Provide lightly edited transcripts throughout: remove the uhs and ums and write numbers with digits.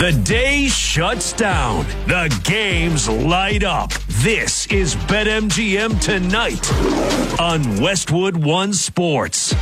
The day shuts down. The games light up. This is BetMGM Tonight on Westwood One Sports.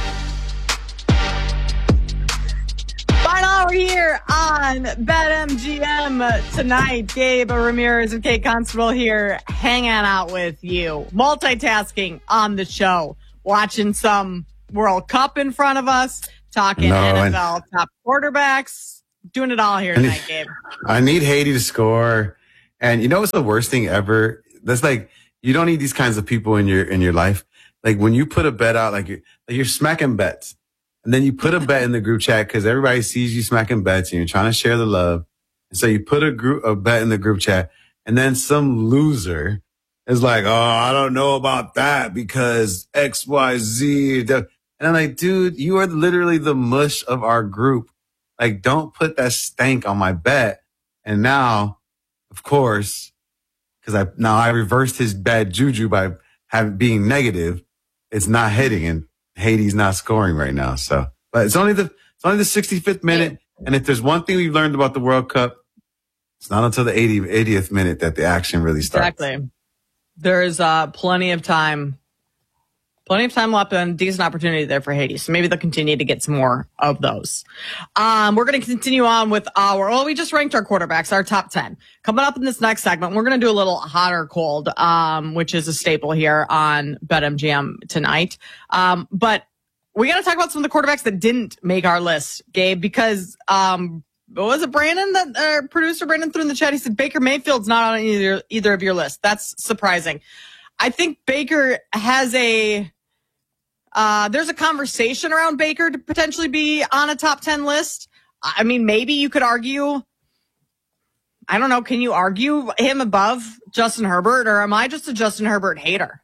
Final hour here on BetMGM Tonight. Gabe Ramirez and Kate Constable here hanging out with you. Multitasking on the show. Watching some World Cup in front of us. Talking NFL top quarterbacks. Doing it all here tonight, Gabe. I need Haiti to score. And you know what's the worst thing ever? That's like, you don't need these kinds of people in your life. Like when you put a bet out, like you're smacking bets. And then you put a bet in the group chat because everybody sees you smacking bets and you're trying to share the love. And so you put a bet in the group chat and then some loser is like, oh, I don't know about that because X, Y, Z. And I'm like, dude, you are literally the mush of our group. Like, don't put that stank on my bet. And now, of course, because I reversed his bad juju by being negative. It's not hitting, and Haiti's not scoring right now. So, but it's only the 65th minute. And if there's one thing we've learned about the World Cup, it's not until the 80th minute that the action really starts. Exactly. There's plenty of time left and decent opportunity there for Haiti. So maybe they'll continue to get some more of those. We're going to continue on with we just ranked our quarterbacks, our top 10. Coming up in this next segment, we're going to do a little hot or cold, which is a staple here on BetMGM Tonight. But we got to talk about some of the quarterbacks that didn't make our list, Gabe, because, was it Brandon that our producer Brandon threw in the chat? He said Baker Mayfield's not on either of your lists. That's surprising. I think Baker has there's a conversation around Baker to potentially be on a top 10 list. I mean, maybe you could argue, I don't know, can you argue him above Justin Herbert, or am I just a Justin Herbert hater?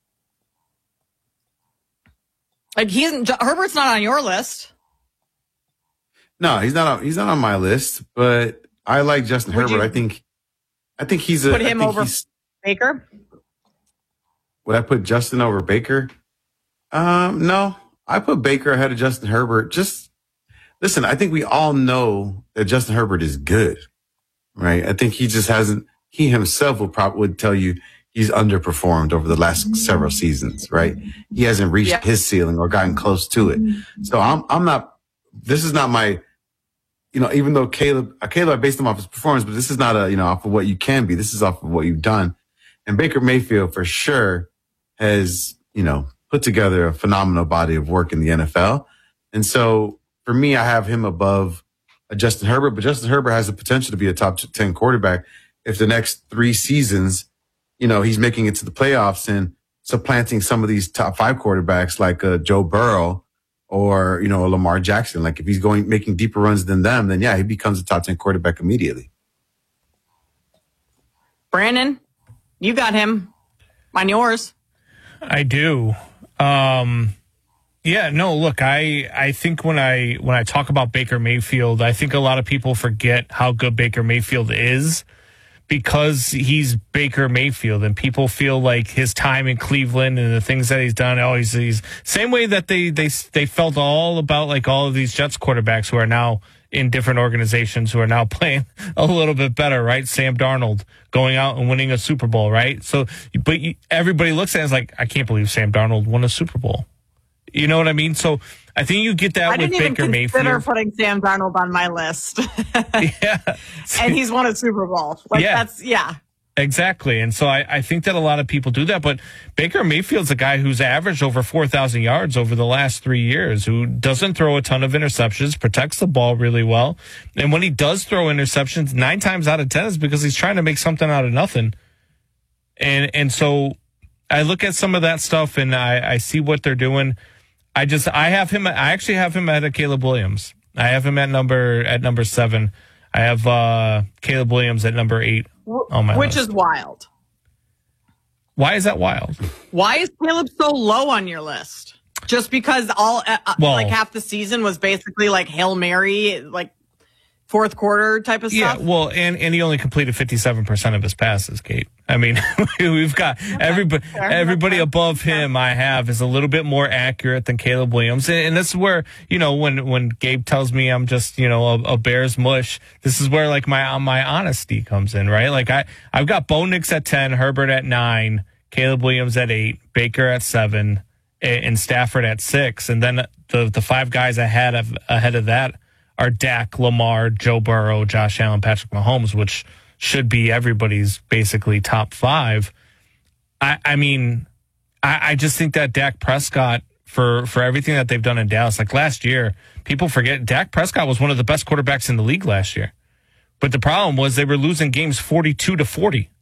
Like Herbert's not on your list. No, he's not on my list, but I like Justin Herbert. I think he's put him over Baker. Would I put Justin over Baker? No, I put Baker ahead of Justin Herbert. Just listen, I think we all know that Justin Herbert is good, right? I think he just hasn't, he himself would tell you he's underperformed over the last several seasons, right? He hasn't reached his ceiling or gotten close to it. So I'm not, this is not my, even though Caleb, I based him off his performance, but this is not off of what you can be. This is off of what you've done. And Baker Mayfield for sure has, put together a phenomenal body of work in the NFL. And so for me, I have him above Justin Herbert, but Justin Herbert has the potential to be a top 10 quarterback if the next 3 seasons, he's making it to the playoffs and supplanting some of these top 5 quarterbacks like Joe Burrow or, a Lamar Jackson. Like if he's making deeper runs than them, then he becomes a top 10 quarterback immediately. Brandon, you got him on yours. I do. Look, I think when I talk about Baker Mayfield, I think a lot of people forget how good Baker Mayfield is because he's Baker Mayfield and people feel like his time in Cleveland and the things that he's done. Oh, he's same way that they felt all about like all of these Jets quarterbacks who are now in different organizations who are now playing a little bit better, right? Sam Darnold going out and winning a Super Bowl, right? So, but everybody looks at it as like, I can't believe Sam Darnold won a Super Bowl. You know what I mean? So I think you get that with Baker Mayfield. I didn't even consider putting Sam Darnold on my list. Yeah. And he's won a Super Bowl. Exactly. And so I think that a lot of people do that. But Baker Mayfield's a guy who's averaged over 4,000 yards over the last 3 years, who doesn't throw a ton of interceptions, protects the ball really well. And when he does throw interceptions, 9 times out of 10 is because he's trying to make something out of nothing. And so I look at some of that stuff and I see what they're doing. I actually have him ahead of Caleb Williams. I have him at number 7. I have Caleb Williams at number 8. Which is wild. Why is that wild? Why is Caleb so low on your list? Just because half the season was basically like Hail Mary, like fourth quarter type of stuff. Yeah, well, and he only completed 57% of his passes, Kate. I mean, we've got everybody above him I have is a little bit more accurate than Caleb Williams. And this is where, when Gabe tells me I'm just, a Bears mush, this is where like my honesty comes in, right? Like I've got Bo Nix at 10, Herbert at 9, Caleb Williams at 8, Baker at 7, and Stafford at 6. And then the 5 guys ahead of that are Dak, Lamar, Joe Burrow, Josh Allen, Patrick Mahomes, which should be everybody's basically top 5. I just think that Dak Prescott, for everything that they've done in Dallas, like last year, people forget Dak Prescott was one of the best quarterbacks in the league last year. But the problem was they were losing games 42-40.